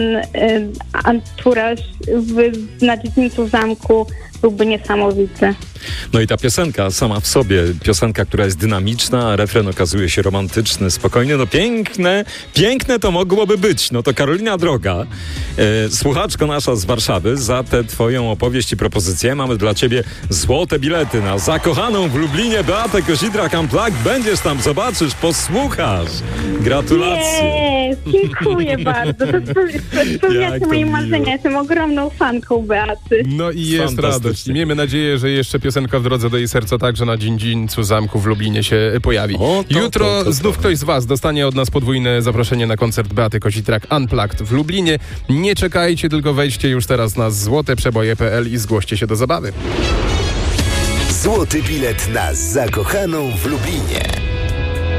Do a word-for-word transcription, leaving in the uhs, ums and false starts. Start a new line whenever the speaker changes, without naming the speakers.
anturaż w, na dziedzińcu zamku byłby niesamowity.
No i ta piosenka sama w sobie, piosenka, która jest dynamiczna, a refren okazuje się romantyczny, spokojny, no piękne, piękne to mogłoby być. No to Karolina Droga, e, słuchaczko nasza z Warszawy, za tę twoją opowieść i propozycję mamy dla ciebie złote bilety na zakochaną w Lublinie Beatę Kozidrak Unplugged. Będziesz tam, zobaczysz, posłuchasz. Gratulacje.
Nie, dziękuję bardzo. To spełniacie moje marzenia. Jestem ogromną fanką Beaty.
No i jest radość. Miejmy nadzieję, że jeszcze piosenka w drodze do jej serca także na dziedzińcu zamku w Lublinie się pojawi. O, to, Jutro to, to, to, znów ktoś z was dostanie od nas podwójne zaproszenie na koncert Beaty Kozidrak Unplugged w Lublinie. Nie czekajcie, tylko wejdźcie już teraz na złote przeboje kropka p l i zgłoście się do zabawy.
Złoty bilet na zakochaną w Lublinie.